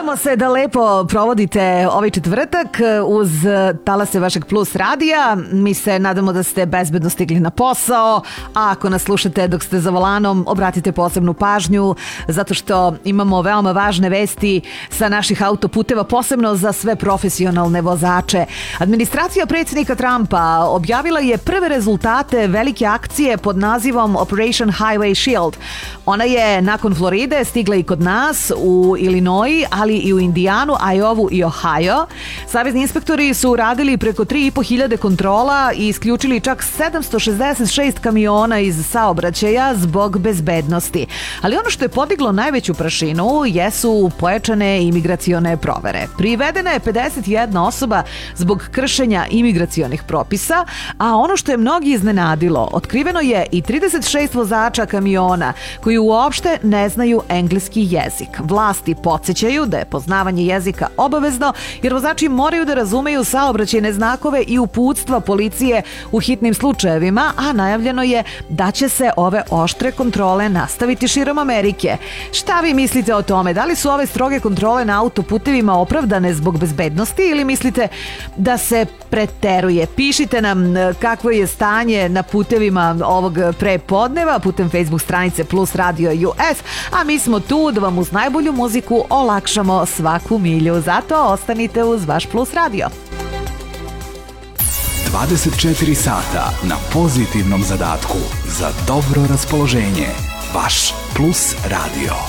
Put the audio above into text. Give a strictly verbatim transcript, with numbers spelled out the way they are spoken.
Nadamo se da lepo provodite ovaj četvrtak uz talase vašeg Plus radija. Mi se nadamo da ste bezbedno stigli na posao, a ako nas slušate dok ste za volanom, obratite posebnu pažnju zato što imamo veoma važne vesti sa naših autoputeva, posebno za sve profesionalne vozače. Administracija predsjednika Trumpa objavila je prve rezultate velike akcije pod nazivom Operation Highway Shield. Ona je nakon Floride stigla i kod nas u Illinois, ali i u Indijanu, Iowa i Ohio. Savezni inspektori su uradili preko tri i po hiljade kontrola i isključili čak sedamsto šezdeset šest kamiona iz saobraćaja zbog bezbednosti. Ali ono što je podiglo najveću prašinu jesu pojačane imigracione provere. Privedena je pedeset jedna osoba zbog kršenja imigracionih propisa, a ono što je mnogi iznenadilo, otkriveno je i trideset šest vozača kamiona koji uopšte ne znaju engleski jezik. Vlasti podsjećaju da je poznavanje jezika obavezno, jer vozači moraju da razumeju saobraćajne znakove i uputstva policije u hitnim slučajevima, a najavljeno je da će se ove oštre kontrole nastaviti širom Amerike. Šta vi mislite o tome? Da li su ove stroge kontrole na autoputevima opravdane zbog bezbednosti ili mislite da se preteruje? Pišite nam kakvo je stanje na putevima ovog prepodneva putem Facebook stranice Plus Radio U S, a mi smo tu da vam uz najbolju muziku olakšamo svaku milju. Zato ostanite uz vaš Plus Radio. dvadeset četiri sata na pozitivnom zadatku za dobro raspoloženje. Vaš Plus Radio.